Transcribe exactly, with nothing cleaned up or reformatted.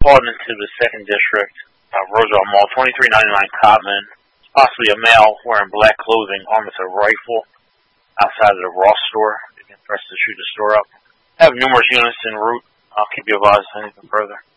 called into the second district, uh, Roosevelt Mall, twenty-three ninety-nine Cotman. Possibly a male wearing black clothing, armed with a rifle, outside of the Ross store. They can press to shoot the store up. I have numerous units en route. I'll keep you advised of anything further.